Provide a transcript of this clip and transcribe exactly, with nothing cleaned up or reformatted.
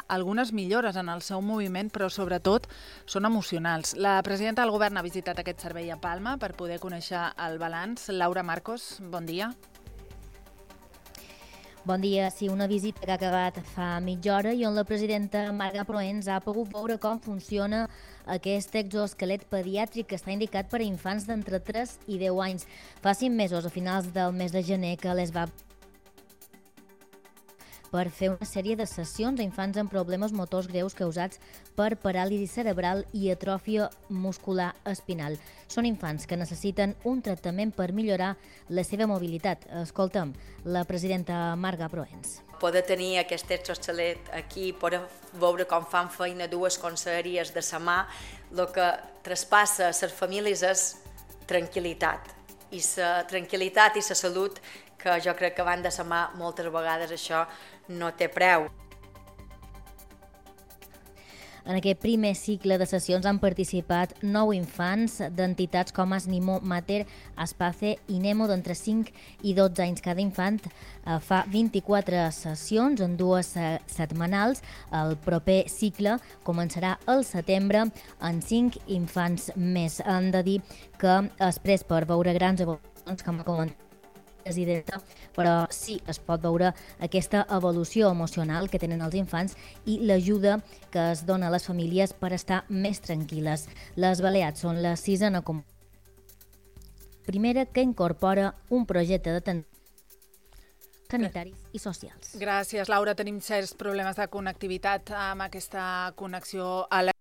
algunes millores en el seu moviment, però sobretot són emocionals. La presidenta del govern ha visitat aquest servei a Palma per poder conèixer el balanç. Laura Marcos, bon dia. Bon dia. Sí, una visita que ha acabat fa mitja hora i on la presidenta Marga Proens ha pogut veure com funciona aquest exoesquelet pediàtric que està indicat per a infants d'entre tres i deu anys. Fa cinc mesos, a finals del mes de gener, que les va per fer una sèrie de sessions a infants amb problemes motors greus causats per paràlisi cerebral i atròfia muscular espinal. Són infants que necessiten un tractament per millorar la seva mobilitat. Escolta'm la presidenta Marga Proens. Poder tenir aquest exoesquelet aquí, poder veure com fan feina dues conselleries de la mà, el que traspassa a les famílies és tranquil·litat. I la tranquil·litat i la salut, que jo crec que van de la mà, moltes vegades això no té preu. En aquest primer cicle de sessions han participat nou infants d'entitats com Asnimo Mater, Aspace i Nemo d'entre cinc i dotze anys. Cada infant fa vint-i-quatre sessions en dues setmanals. El proper cicle començarà al setembre en cinc infants més. Han de dir que es pres per veure grans evolucions, com ha comentat presidenta, però sí es pot veure aquesta evolució emocional que tenen els infants i l'ajuda que es dona a les famílies per estar més tranquil·les. Les Balears són la sisena comunitat primera que incorpora un projecte d'atenció sanitaris i socials. Gràcies, Laura. Tenim certs problemes de connectivitat amb aquesta connexió a la